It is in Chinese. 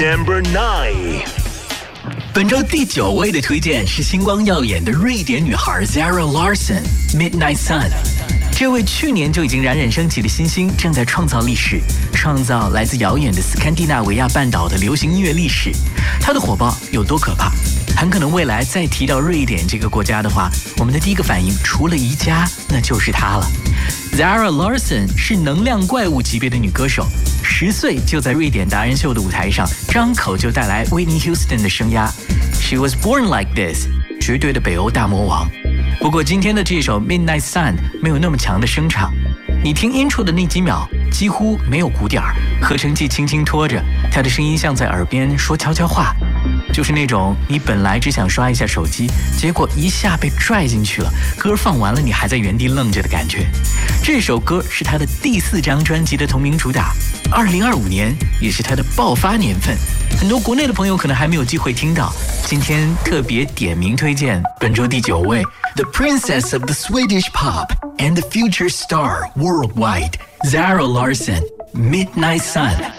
Number 9。 本周第9位的推荐是星光耀眼的瑞典女孩 Zara Larsson，Midnight Sun。这位去年就已经冉冉升起的新星，正在创造历史，创造来自遥远的斯堪的纳维亚半岛的流行音乐历史。她的火爆有多可怕？很可能未来再提到瑞典这个国家的话，我们的第一个反应除了宜家，那就是她了。Zara Larsson 是能量怪物级别的女歌手，10岁就在瑞典达人秀的舞台上张口就带来 Whitney Houston 的声压。She was born like this， 绝对的北欧大魔王。不过今天的这首 Midnight Sun 没有那么强的声场，你听 intro 的那几秒几乎没有鼓点，合成器轻轻拖着，她的声音像在耳边说悄悄话，就是那种你本来只想刷一下手机，结果一下被拽进去了，歌放完了你还在原地愣着的感觉。这首歌是她的第4张专辑的同名主打，2025年也是她的爆发年份，很多国内的朋友可能还没有机会听到，今天特别点名推荐本周第9位 The Princess of the Swedish Pop and the Future Star Worldwide Zara Larsson Midnight Sun。